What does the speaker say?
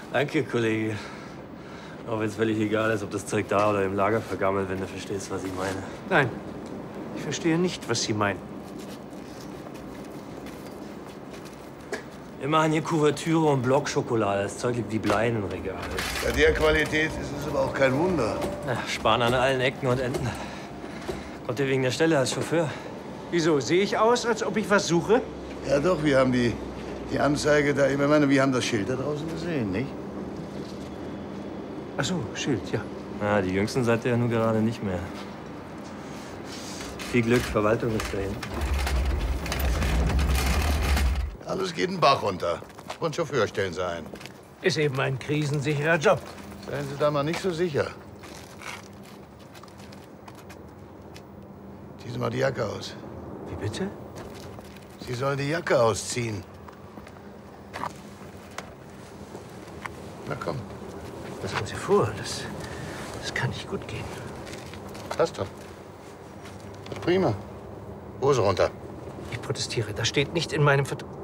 Danke, Kollege. Auch wenn es völlig egal ist, ob das Zeug da oder im Lager vergammelt, wenn du verstehst, was ich meine. Nein, ich verstehe nicht, was Sie meinen. Immerhin hier Kuvertüre und Blockschokolade. Das Zeug liegt wie Blei in den Regal. Bei der Qualität ist es aber auch kein Wunder. Sparen an allen Ecken und Enden. Kommt ihr wegen der Stelle als Chauffeur? Wieso? Sehe ich aus, als ob ich was suche? Ja doch, wir haben die Anzeige da immer. Ich meine, wir haben das Schild da draußen gesehen, nicht? Ach so, Schild, ja. Ja, die Jüngsten seid ihr ja nun gerade nicht mehr. Viel Glück, Verwaltung ist da hinten. Alles geht den Bach runter. Und Chauffeur stellen Sie ein. Ist eben ein krisensicherer Job. Seien Sie da mal nicht so sicher. Ziehen Sie mal die Jacke aus. Wie bitte? Sie sollen die Jacke ausziehen. Na komm. Was haben Sie vor? Das kann nicht gut gehen. Passt doch. Prima. Hose runter. Ich protestiere. Das steht nicht in meinem Vertrag.